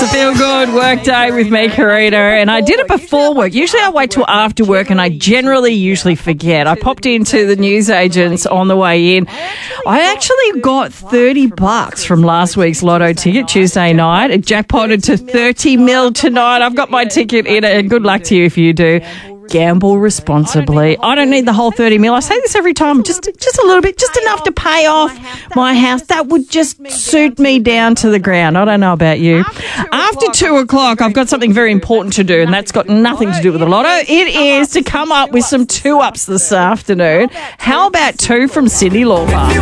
a feel-good work day with me, Karina, and I did it before work. Usually I wait till after work, and I usually forget. I popped into the newsagents on the way in. I actually got $30 from last week's Lotto ticket Tuesday night. It jackpotted to 30 mil tonight. I've got my ticket in it, and good luck to you if you do. Gamble responsibly. I don't need the whole 30 mil. I say this every time, just a little bit, just enough to pay off my house. That would just suit me down to the ground. I don't know about you. After 2 o'clock, I've got something very important to do, and that's got nothing to do with the lotto. It is to come up with some 2-ups this afternoon. How about 2 from Cyndi Lauper?